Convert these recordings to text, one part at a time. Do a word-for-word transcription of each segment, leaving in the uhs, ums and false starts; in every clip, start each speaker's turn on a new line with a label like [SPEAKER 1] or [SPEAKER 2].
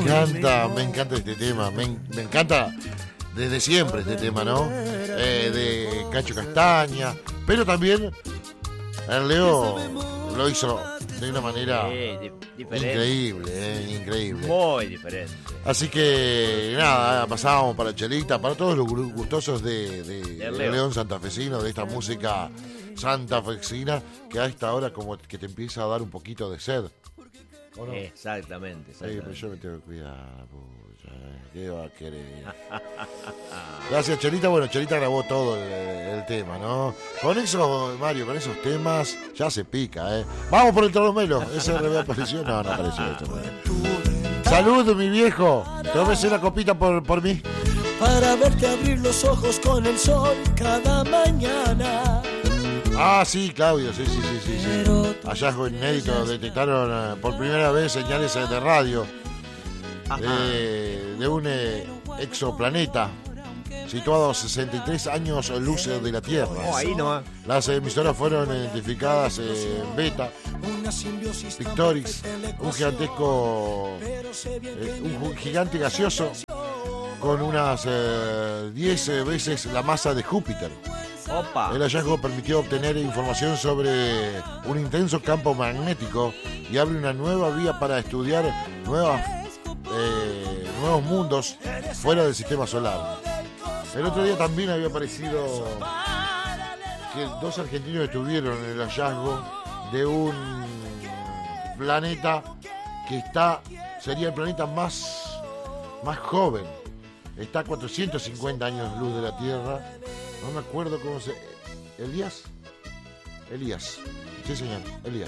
[SPEAKER 1] encanta, me encanta este tema, me, me encanta desde siempre este tema, ¿no? Eh, de Cacho Castaña, pero también el Leo lo hizo de una manera
[SPEAKER 2] sí, diferente.
[SPEAKER 1] increíble, eh, increíble.
[SPEAKER 2] Muy diferente.
[SPEAKER 1] Así que nada, pasábamos para Chelita, para todos los gustosos de, de, de
[SPEAKER 2] Leo.
[SPEAKER 1] León santafesino, de esta música santafesina, que a esta hora como que te empieza a dar un poquito de sed. ¿O no?
[SPEAKER 2] Exactamente,
[SPEAKER 1] Sí, pero
[SPEAKER 2] exactamente.
[SPEAKER 1] yo me tengo que cuidar, pucha, ¿qué va a querer? Gracias, Chelita. Bueno, Chelita grabó todo el, el tema, ¿no? Con eso, Mario, con esos temas ya se pica, ¿eh? Vamos por el Trolomelo. ¿Ese revés apareció? No, no apareció eso. No. Salud, mi viejo. Tómese una copita por, por mí.
[SPEAKER 3] Para verte abrir los ojos con el sol cada mañana.
[SPEAKER 1] Ah, sí, Claudio, sí, sí, sí, sí, sí. Hallazgo inédito, detectaron eh, por primera vez señales eh, de radio de, de un eh, exoplaneta situado a sesenta y tres años luz de la Tierra.
[SPEAKER 2] Oh, ahí nomás.
[SPEAKER 1] Las emisoras fueron identificadas eh, en Beta, Victoris, un gigantesco, eh, un gigante gaseoso con unas eh, diez veces la masa de Júpiter.
[SPEAKER 2] Opa.
[SPEAKER 1] El hallazgo permitió obtener información sobre un intenso campo magnético y abre una nueva vía para estudiar nuevas, eh, nuevos mundos fuera del sistema solar. El otro día también había aparecido que dos argentinos estuvieron en el hallazgo de un planeta que está sería el planeta más, más joven. Está a cuatrocientos cincuenta años luz de la Tierra. No me acuerdo cómo se... ¿Elías? Elías. Sí, señor. Elías.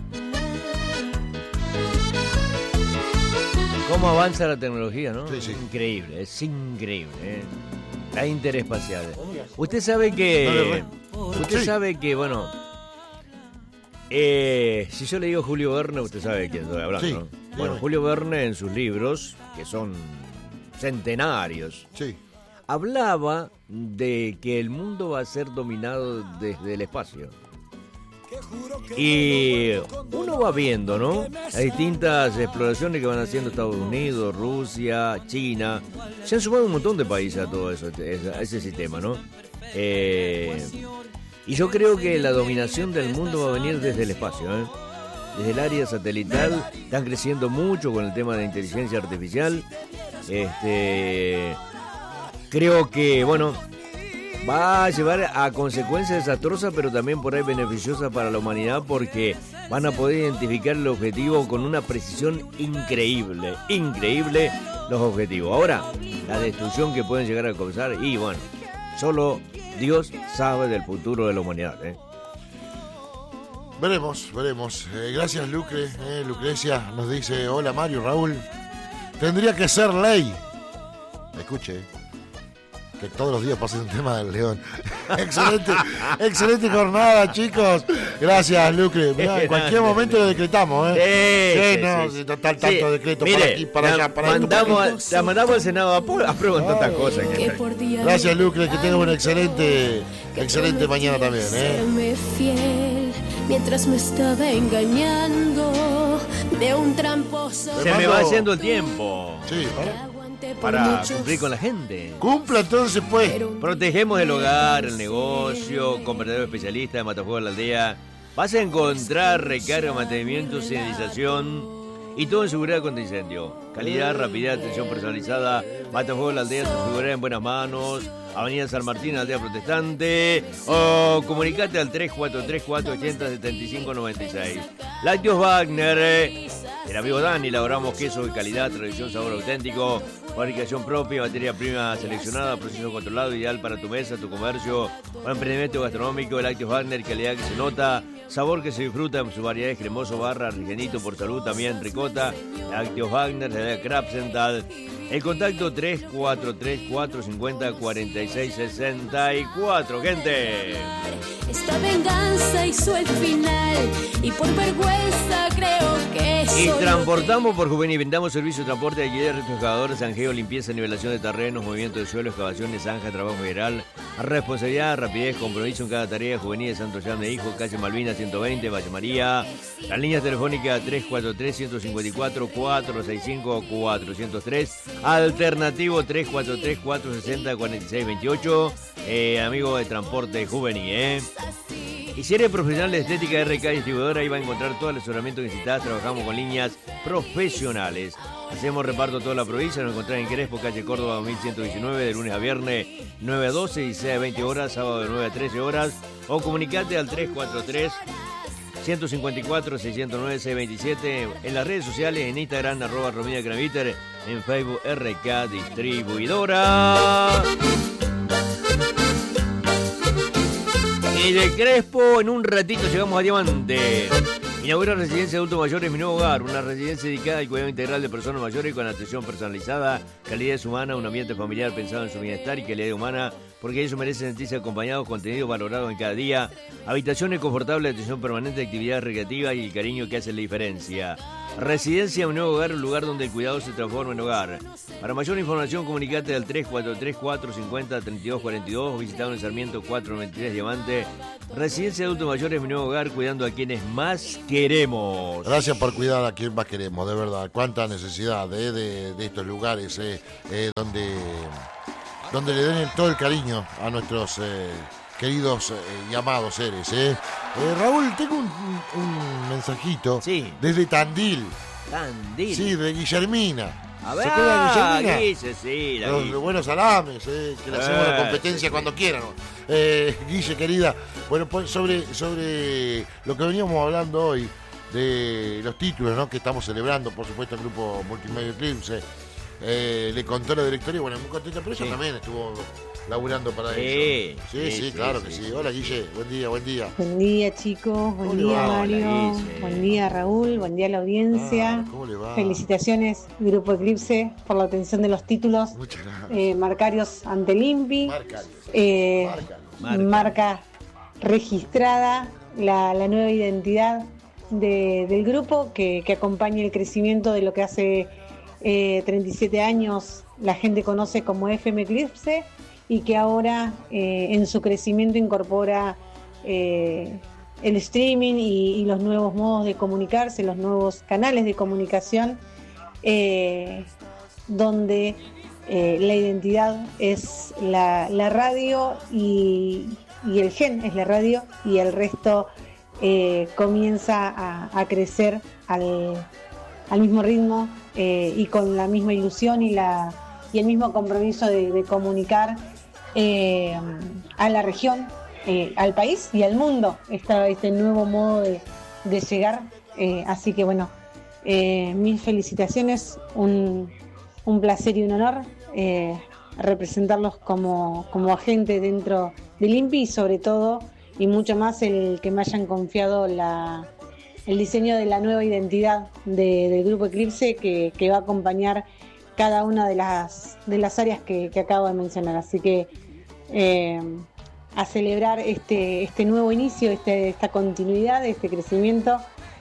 [SPEAKER 2] ¿Cómo avanza la tecnología, no?
[SPEAKER 1] Sí, sí.
[SPEAKER 2] Increíble, es increíble. ¿eh? La interespacial. Usted sabe que... Usted
[SPEAKER 1] Sí.
[SPEAKER 2] sabe que, bueno... Eh, si yo le digo Julio Verne, usted sabe de quién estoy hablando,
[SPEAKER 1] Sí,
[SPEAKER 2] ¿no?
[SPEAKER 1] dígame.
[SPEAKER 2] Bueno, Julio Verne en sus libros, que son centenarios,
[SPEAKER 1] Sí.
[SPEAKER 2] hablaba de que el mundo va a ser dominado desde el espacio. Y uno va viendo, ¿no? Las distintas exploraciones que van haciendo Estados Unidos, Rusia, China. Se han sumado un montón de países a todo eso, a ese sistema, ¿no? Eh, y yo creo que la dominación del mundo va a venir desde el espacio, ¿eh? Desde el área satelital. Están creciendo mucho con el tema de inteligencia artificial. Este... Creo que, bueno, va a llevar a consecuencias desastrosas, pero también por ahí beneficiosas para la humanidad, porque van a poder identificar el objetivo con una precisión increíble, increíble los objetivos. Ahora, la destrucción que pueden llegar a causar, y bueno, solo Dios sabe del futuro de la humanidad, ¿eh?
[SPEAKER 1] Veremos, veremos. Eh, gracias, Lucre. Eh, Lucrecia nos dice, hola, Mario, Raúl. Tendría que ser ley. Escuche, que todos los días pasen un tema del León. excelente, excelente jornada, chicos. Gracias, Lucre. Mirá, en cualquier momento lo decretamos, ¿eh?
[SPEAKER 2] Sí,
[SPEAKER 1] Sí,
[SPEAKER 2] sí,
[SPEAKER 1] no,
[SPEAKER 2] sí.
[SPEAKER 1] si total, tanto
[SPEAKER 2] Sí,
[SPEAKER 1] decreto
[SPEAKER 2] mire,
[SPEAKER 1] para aquí, para
[SPEAKER 2] la
[SPEAKER 1] allá, para esto,
[SPEAKER 2] mandamos,
[SPEAKER 1] para
[SPEAKER 2] a- la mandamos al Senado, apro- aprueban tantas cosas.
[SPEAKER 4] Que por día
[SPEAKER 1] Gracias, Lucre, que tengas una excelente, excelente mañana también, ¿eh?
[SPEAKER 4] serme fiel mientras me estaba engañando de un tramposo.
[SPEAKER 2] Se me
[SPEAKER 1] mando-
[SPEAKER 2] va haciendo el tiempo
[SPEAKER 1] Sí, para.
[SPEAKER 4] Aguanté por
[SPEAKER 2] para
[SPEAKER 4] muchos,
[SPEAKER 2] cumplir con la gente.
[SPEAKER 1] Cumpla entonces, pues.
[SPEAKER 4] pero un
[SPEAKER 2] Protegemos el hogar, el negocio, con verdadero especialista de Matafuegos de la Aldea. Vas a encontrar recarga, mantenimiento, señalización y todo en seguridad contra incendio. Calidad, rapidez, atención personalizada. Matafuegos de la Aldea, su seguridad en buenas manos. Avenida San Martín, Aldea Protestante. O comunicate al tres cuatro tres, cuatro ochenta, setenta y cinco noventa y seis. Lácteos Wagner. eh, El amigo Dani, elaboramos queso de calidad, tradición, sabor auténtico. Fabricación propia, materia prima seleccionada, proceso controlado, ideal para tu mesa, tu comercio o emprendimiento gastronómico. El Lácteos Wagner, calidad que se nota, sabor que se disfruta en sus variedades, cremoso, barra, rigenito por salud, también ricota. Lácteos Wagner, de Krabsental. El contacto tres cuatro tres, cuatro cinco cero, cuatro seis seis cuatro, gente.
[SPEAKER 4] esta venganza hizo el final y por vergüenza creo que
[SPEAKER 2] Y
[SPEAKER 4] soy
[SPEAKER 2] transportamos por Juvenil, vendamos servicio de transporte de alquiler, excavadores, zanjeo, limpieza, nivelación de terrenos, movimiento de suelo, excavaciones, zanja, trabajo general, responsabilidad, rapidez, compromiso en cada tarea. Juvenil de Santo Llán de Hijo, calle Malvinas ciento veinte, Valle María. Las líneas telefónicas tres cuatro tres, uno cinco cuatro, cuatro seis cinco, cuatro cero tres, alternativo tres cuatro tres, cuatro seis cero, cuatro seis dos ocho, eh, amigo de transporte Juvenil, eh. Y si eres profesional de estética R K Distribuidora, ahí va a encontrar todo el asesoramiento que necesitas. Trabajamos con líneas profesionales. Hacemos reparto toda la provincia. Nos encontrás en Crespo, calle Córdoba dos mil ciento diecinueve, de lunes a viernes, nueve a doce, dieciséis a veinte horas, sábado de nueve a trece horas. O comunicate al tres cuatro tres, uno cinco cuatro, seis cero nueve, seis dos siete. En las redes sociales, en Instagram, arroba Romina Graviter. En Facebook, R K Distribuidora. Y de Crespo, en un ratito llegamos a Diamante. Inaugura Residencia de Adultos Mayores Mi Nuevo Hogar, una residencia dedicada al cuidado integral de personas mayores con atención personalizada, calidez humana, un ambiente familiar pensado en su bienestar y calidad humana, porque ellos merecen sentirse acompañados, contenido valorado en cada día, habitaciones confortables, atención permanente, actividad recreativa y el cariño que hace la diferencia. Residencia Mi Nuevo Hogar, un lugar donde el cuidado se transforma en hogar. Para mayor información, comunicate al tres cuatro tres, cuatro cinco cero, tres dos cuatro dos o visita en el Sarmiento cuatrocientos veintitrés Diamante. Residencia de Adultos Mayores Mi Nuevo Hogar, cuidando a quienes más queremos.
[SPEAKER 1] Gracias por cuidar a quien más queremos, de verdad. Cuánta necesidad eh, de, de estos lugares eh, eh, donde, donde le den el, todo el cariño a nuestros eh, queridos eh, y amados seres. Eh. Eh, Raúl, tengo un, un mensajito
[SPEAKER 2] Sí.
[SPEAKER 1] desde Tandil.
[SPEAKER 2] Tandil.
[SPEAKER 1] Sí, de Guillermina.
[SPEAKER 2] A ver,
[SPEAKER 1] ¿Se acuerdan de
[SPEAKER 2] ah,
[SPEAKER 1] Guillermina?
[SPEAKER 2] Guille, sí, la
[SPEAKER 1] Los,
[SPEAKER 2] Guille.
[SPEAKER 1] los buenos salames, eh, que le hacemos
[SPEAKER 2] Eh,
[SPEAKER 1] la competencia
[SPEAKER 2] sí,
[SPEAKER 1] cuando
[SPEAKER 2] sí.
[SPEAKER 1] quieran. Eh, Guille, querida, bueno, pues sobre, sobre lo que veníamos hablando hoy, de los títulos, ¿no?, que estamos celebrando, por supuesto, el grupo Multimedia Eclipse, eh, le contó la directoria, bueno, muy contenta, pero ella
[SPEAKER 2] Sí.
[SPEAKER 1] también estuvo laburando para
[SPEAKER 2] Sí,
[SPEAKER 1] eso. Sí,
[SPEAKER 2] sí,
[SPEAKER 1] sí,
[SPEAKER 2] sí,
[SPEAKER 1] claro
[SPEAKER 2] sí,
[SPEAKER 1] que sí.
[SPEAKER 2] sí.
[SPEAKER 1] Hola, Guille, buen día, buen día.
[SPEAKER 5] Buen día, chicos. Buen
[SPEAKER 1] ¿Cómo le
[SPEAKER 5] día,
[SPEAKER 1] va?
[SPEAKER 5] Mario.
[SPEAKER 2] Hola, Guille.
[SPEAKER 5] Buen día, Raúl. Buen día a la audiencia.
[SPEAKER 1] Ah, ¿cómo le va?
[SPEAKER 5] Felicitaciones, Grupo Eclipse, por la obtención de los títulos
[SPEAKER 1] Muchas gracias.
[SPEAKER 5] eh, marcarios ante el INPI.
[SPEAKER 1] Márcalo,
[SPEAKER 5] Eh,
[SPEAKER 1] márcalo.
[SPEAKER 2] Marca.
[SPEAKER 5] marca registrada, la, la nueva identidad de- del grupo que, que acompaña el crecimiento de lo que hace eh, treinta y siete años la gente conoce como F M Eclipse y que ahora eh, en su crecimiento incorpora eh, el streaming y, y los nuevos modos de comunicarse, los nuevos canales de comunicación, eh, donde eh, la identidad es la, la radio y, y el gen es la radio y el resto eh, comienza a, a crecer al, al mismo ritmo eh, y con la misma ilusión y, la, y el mismo compromiso de, de comunicar eh, a la región, eh, al país y al mundo esta, este nuevo modo de, de llegar. Eh, así que bueno, eh, mis felicitaciones, un, un placer y un honor eh, representarlos como, como agente dentro del INPI y sobre todo y mucho más el que me hayan confiado la, el diseño de la nueva identidad de, del Grupo Eclipse que, que va a acompañar cada una de las, de las áreas que, que acabo de mencionar. Así que eh, a celebrar este, este nuevo inicio, este, esta continuidad, este crecimiento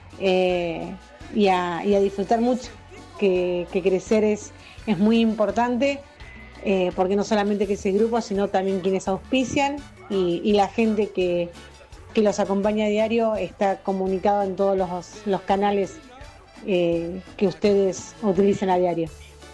[SPEAKER 5] eh, y, a, y a disfrutar mucho, que, que crecer es, es muy importante. Eh, porque no solamente que ese grupo, sino también quienes auspician y, y la gente que, que los acompaña a diario está comunicado en todos los, los canales eh, que ustedes utilizan a diario.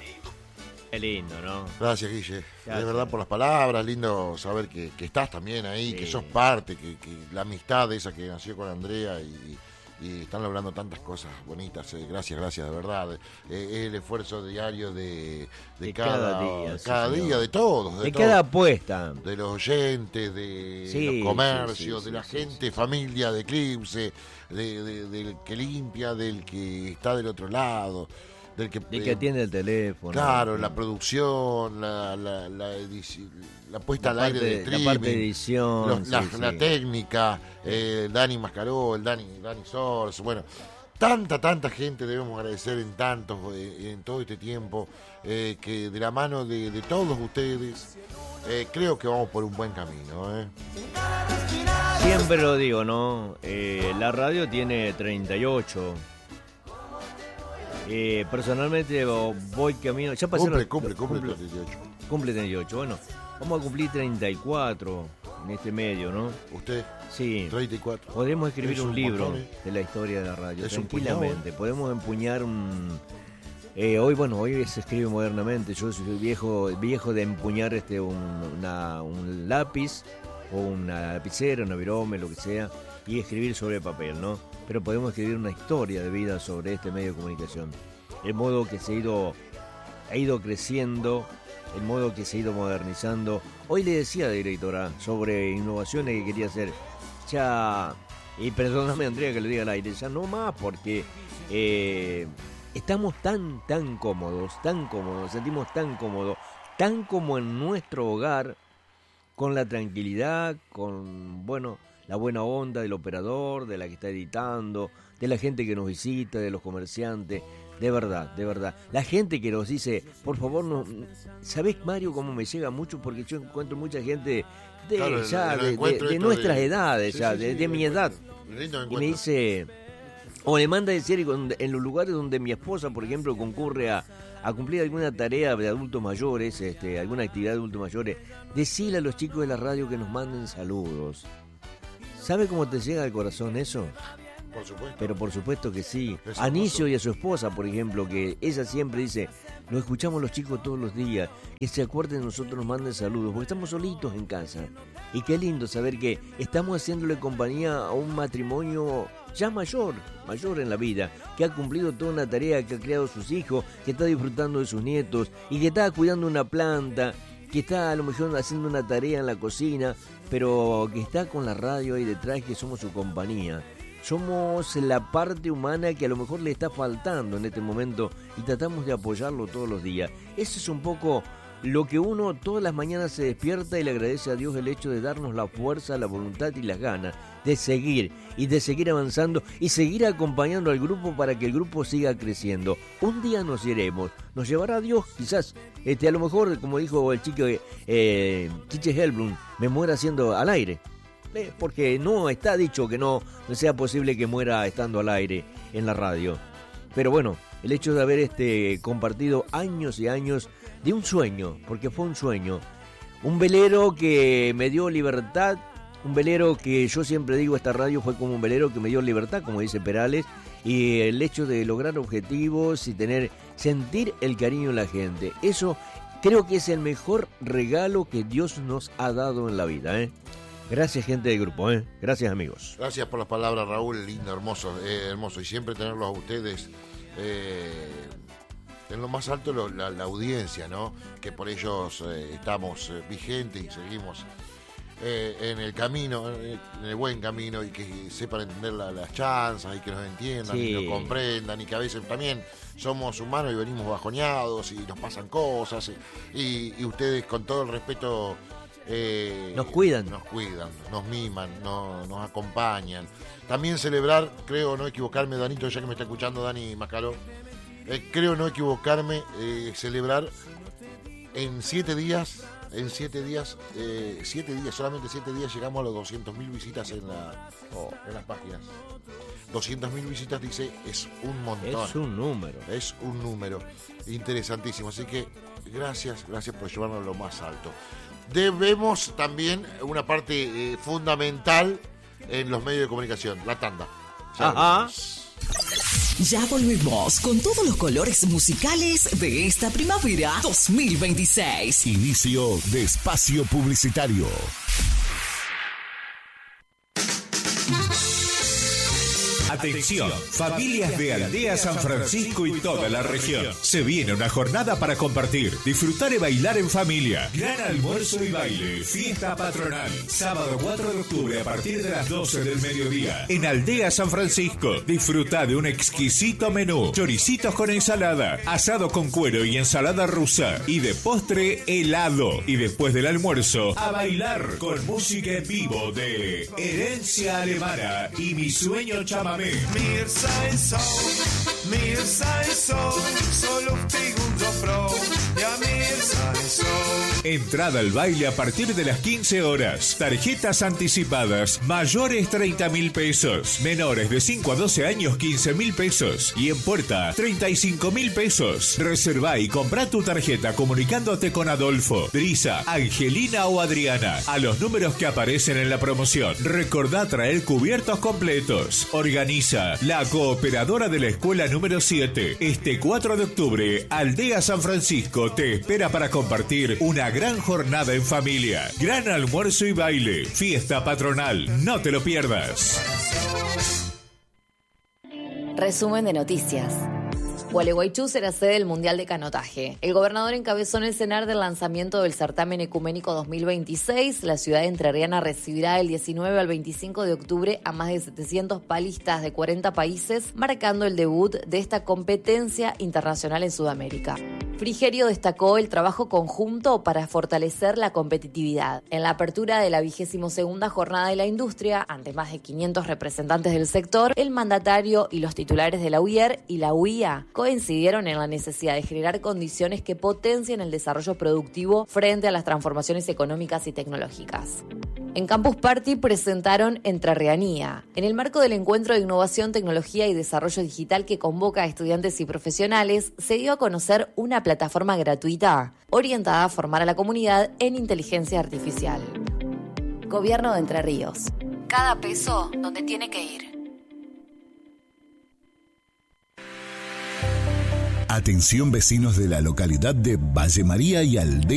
[SPEAKER 2] Qué lindo, ¿no?
[SPEAKER 1] Gracias, Guille.
[SPEAKER 2] Gracias.
[SPEAKER 1] De verdad por las palabras, lindo saber que, que estás también ahí,
[SPEAKER 2] Sí.
[SPEAKER 1] que sos parte, que, que la amistad esa que nació con Andrea y, y están logrando tantas cosas bonitas. Eh, gracias, gracias, de verdad. Eh, el esfuerzo diario de, de,
[SPEAKER 2] De
[SPEAKER 1] cada,
[SPEAKER 2] cada día, sí,
[SPEAKER 1] cada
[SPEAKER 2] señor.
[SPEAKER 1] día, de todos. De,
[SPEAKER 2] De
[SPEAKER 1] todos.
[SPEAKER 2] cada apuesta.
[SPEAKER 1] De los oyentes, de
[SPEAKER 2] Sí,
[SPEAKER 1] los comercios,
[SPEAKER 2] sí, sí,
[SPEAKER 1] de la
[SPEAKER 2] sí,
[SPEAKER 1] gente,
[SPEAKER 2] sí.
[SPEAKER 1] familia de Eclipse, de, de- del que limpia, del que está del otro lado, del que,
[SPEAKER 2] De que atiende el teléfono.
[SPEAKER 1] claro, la producción, la, la, la, edici- la puesta
[SPEAKER 2] La
[SPEAKER 1] al aire
[SPEAKER 2] parte-
[SPEAKER 1] de
[SPEAKER 2] la
[SPEAKER 1] streaming,
[SPEAKER 2] parte de edición,
[SPEAKER 1] los- la,
[SPEAKER 2] sí,
[SPEAKER 1] la
[SPEAKER 2] sí.
[SPEAKER 1] técnica, eh, Dani Mascaró, el Dani, Dani Source, bueno, tanta, tanta gente debemos agradecer en tantos, eh, en todo este tiempo, eh, que de la mano de, de todos ustedes, eh, creo que vamos por un buen camino, ¿eh?
[SPEAKER 2] Siempre lo digo, ¿no? Eh, la radio tiene treinta y ocho. Eh, personalmente voy camino... Ya pasé
[SPEAKER 1] Cumple,
[SPEAKER 2] los-
[SPEAKER 1] cumple,
[SPEAKER 2] los-
[SPEAKER 1] cumple treinta y ocho.
[SPEAKER 2] Cumple treinta y ocho. Bueno, vamos a cumplir treinta y cuatro en este medio, ¿no?
[SPEAKER 1] Usted,
[SPEAKER 2] Sí.
[SPEAKER 1] treinta y cuatro.
[SPEAKER 2] Podemos escribir
[SPEAKER 1] Es
[SPEAKER 2] un
[SPEAKER 1] un
[SPEAKER 2] libro
[SPEAKER 1] montón, ¿eh?
[SPEAKER 2] de la historia de la radio,
[SPEAKER 1] Es un
[SPEAKER 2] tranquilamente. Podemos empuñar un... eh, hoy, bueno, hoy se escribe modernamente. Yo soy viejo viejo de empuñar este un, una- un lápiz o una lapicera, una virome, lo que sea, y escribir sobre papel, ¿no? Pero podemos escribir una historia de vida sobre este medio de comunicación. El modo que se ha ido, ha ido creciendo, el modo que se ha ido modernizando. Hoy le decía a la directora sobre innovaciones que quería hacer. Ya, y perdóname Andrea que lo diga al aire, ya no más porque eh, estamos tan, tan cómodos, tan cómodos, nos sentimos tan cómodos, tan como en nuestro hogar, con la tranquilidad, con, bueno, la buena onda del operador, de la que está editando, de la gente que nos visita, de los comerciantes. De verdad, de verdad. La gente que nos dice, por favor, no, ¿sabés, Mario, cómo me llega mucho? Porque yo encuentro mucha gente de,
[SPEAKER 1] Claro,
[SPEAKER 2] ya,
[SPEAKER 1] el
[SPEAKER 2] de,
[SPEAKER 1] encuentro
[SPEAKER 2] de- de
[SPEAKER 1] esto
[SPEAKER 2] nuestras
[SPEAKER 1] de-
[SPEAKER 2] edades,
[SPEAKER 1] Sí,
[SPEAKER 2] ya,
[SPEAKER 1] sí,
[SPEAKER 2] de,
[SPEAKER 1] sí,
[SPEAKER 2] de
[SPEAKER 1] el
[SPEAKER 2] mi edad.
[SPEAKER 1] encuentro. Lindo
[SPEAKER 2] Y me
[SPEAKER 1] encuentro.
[SPEAKER 2] dice, o le manda a decir cuando- en los lugares donde mi esposa, por ejemplo, concurre a, a cumplir alguna tarea de adultos mayores, este, alguna actividad de adultos mayores, decirle a los chicos de la radio que nos manden saludos. ¿Sabe cómo te llega al corazón eso?
[SPEAKER 1] Por supuesto.
[SPEAKER 2] Pero por supuesto que sí.
[SPEAKER 1] Es
[SPEAKER 2] A Anicio
[SPEAKER 1] hermoso.
[SPEAKER 2] y a su esposa, por ejemplo, que ella siempre dice, lo escuchamos los chicos todos los días, que se acuerden de nosotros, nos manden saludos, porque estamos solitos en casa. Y qué lindo saber que estamos haciéndole compañía a un matrimonio ya mayor, mayor en la vida, que ha cumplido toda una tarea, que ha criado sus hijos, que está disfrutando de sus nietos y que está cuidando una planta, que está a lo mejor haciendo una tarea en la cocina, pero que está con la radio ahí detrás, que somos su compañía. Somos la parte humana que a lo mejor le está faltando en este momento y tratamos de apoyarlo todos los días. Eso es un poco lo que uno todas las mañanas se despierta y le agradece a Dios el hecho de darnos la fuerza, la voluntad y las ganas de seguir y de seguir avanzando y seguir acompañando al grupo para que el grupo siga creciendo. Un día nos iremos, nos llevará a Dios quizás, este, a lo mejor, como dijo el chico eh, Chiche Helblum, me muera haciendo al aire. Eh, porque no está dicho que no, no sea posible que muera estando al aire en la radio. Pero bueno, el hecho de haber este compartido años y años de un sueño, porque fue un sueño, un velero que me dio libertad, un velero que yo siempre digo, esta radio fue como un velero que me dio libertad, como dice Perales, y el hecho de lograr objetivos y tener, sentir el cariño de la gente, eso creo que es el mejor regalo que Dios nos ha dado en la vida, ¿eh? Gracias, gente del grupo, ¿eh? Gracias, amigos.
[SPEAKER 1] Gracias por las palabras, Raúl, lindo, hermoso, eh, hermoso. Y siempre tenerlos a ustedes eh, en lo más alto, lo, la, la audiencia, ¿no? Que por ellos eh, estamos eh, vigentes y seguimos eh, en el camino, en el buen camino, y que sepan entender la, las chanzas y que nos entiendan
[SPEAKER 2] Sí.
[SPEAKER 1] y nos comprendan, y que a veces también somos humanos y venimos bajoneados y nos pasan cosas. Y, y, y ustedes, con todo el respeto... Eh,
[SPEAKER 2] Nos cuidan.
[SPEAKER 1] Nos cuidan, nos miman, no, nos acompañan. También celebrar, creo no equivocarme, Danito, ya que me está escuchando Dani Mascaro, eh, creo no equivocarme, eh, celebrar en siete días, en siete días, eh, siete días, solamente siete días llegamos a los doscientos mil visitas en, la, oh, en las páginas. doscientos mil visitas, dice, es un montón.
[SPEAKER 2] Es un número.
[SPEAKER 1] Es un número interesantísimo. Así que gracias, gracias por llevarnos a lo más alto. Debemos también una parte eh, fundamental en los medios de comunicación, la tanda. Ya
[SPEAKER 2] Ajá.
[SPEAKER 1] volvemos.
[SPEAKER 6] Ya volvemos con todos los colores musicales de esta primavera dos mil veintiséis.
[SPEAKER 7] Inicio de espacio publicitario. Atención, familias de Aldea San Francisco y toda la región. Se viene una jornada para compartir, disfrutar y bailar en familia. Gran almuerzo y baile, fiesta patronal. Sábado cuatro de octubre a partir de las doce del mediodía. En Aldea San Francisco, disfruta de un exquisito menú. Choricitos con ensalada, asado con cuero y ensalada rusa. Y de postre, helado. Y después del almuerzo, a bailar con música en vivo de Herencia Alemana y Mi Sueño Chamamé.
[SPEAKER 8] Mir sei so, mir sei so, so luftig und so froh. Ja, mir sei so.
[SPEAKER 7] Entrada al baile a partir de las quince horas. Tarjetas anticipadas, mayores treinta mil pesos. Menores de cinco a doce años, quince mil pesos. Y en puerta, treinta y cinco mil pesos. Reservá y comprá tu tarjeta comunicándote con Adolfo, Brisa, Angelina o Adriana a los números que aparecen en la promoción. Recordá traer cubiertos completos. Organiza la cooperadora de la escuela número siete. Este cuatro de octubre, Aldea San Francisco te espera para compartir una gran jornada en familia. Gran almuerzo y baile. Fiesta patronal. No te lo pierdas.
[SPEAKER 9] Resumen de noticias. Gualeguaychú será sede del Mundial de Canotaje. El gobernador encabezó en el cenar del lanzamiento del certamen ecuménico dos mil veintiséis. La ciudad entrerriana recibirá del diecinueve al veinticinco de octubre a más de setecientos palistas de cuarenta países, marcando el debut de esta competencia internacional en Sudamérica. Frigerio destacó el trabajo conjunto para fortalecer la competitividad. En la apertura de la vigésimo segunda jornada de la industria, ante más de quinientos representantes del sector, el mandatario y los titulares de la U I E R y la U I A coincidieron en la necesidad de generar condiciones que potencien el desarrollo productivo frente a las transformaciones económicas y tecnológicas. En Campus Party presentaron Entrerrianía. En el marco del encuentro de innovación, tecnología y desarrollo digital que convoca a estudiantes y profesionales, se dio a conocer una plataforma gratuita orientada a formar a la comunidad en inteligencia artificial. Gobierno de Entre Ríos. Cada peso donde tiene que ir.
[SPEAKER 10] Atención vecinos de la localidad de Valle María y Aldea